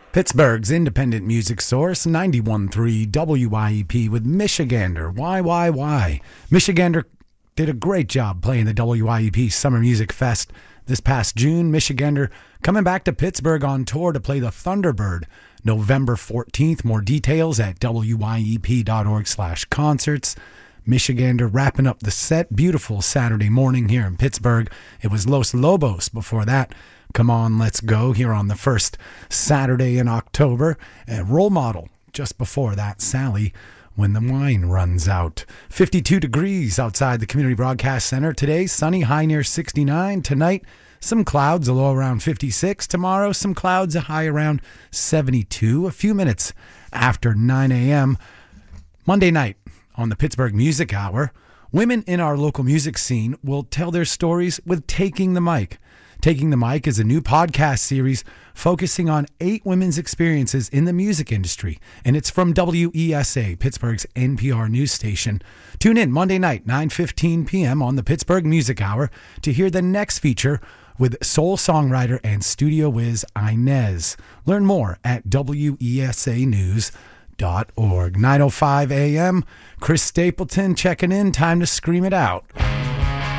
Pittsburgh's independent music source, 91.3 WIEP with Michigander. Why? Michigander did a great job playing the WIEP Summer Music Fest this past June. Michigander coming back to Pittsburgh on tour to play the Thunderbird November 14th. More details at wiep.org/concerts. Michigander wrapping up the set. Beautiful Saturday morning here in Pittsburgh. It was Los Lobos before that. Come On, Let's Go here on the first Saturday in October. And Role Model just before that, Sally, When the Wine Runs Out. 52 degrees outside the Community Broadcast Center. Today, sunny, high near 69. Tonight, some clouds, a low around 56. Tomorrow, some clouds, a high around 72. A few minutes after 9 a.m. Monday night on the Pittsburgh Music Hour, women in our local music scene will tell their stories with Taking the Mic. Taking the Mic is a new podcast series focusing on 8 women's experiences in the music industry, and it's from WESA, Pittsburgh's NPR news station. Tune in Monday night, 9:15 p.m. on the Pittsburgh Music Hour to hear the next feature with soul songwriter and studio whiz Inez. Learn more at wesanews.org. 9:05 a.m., Chris Stapleton checking in. Time to scream it out.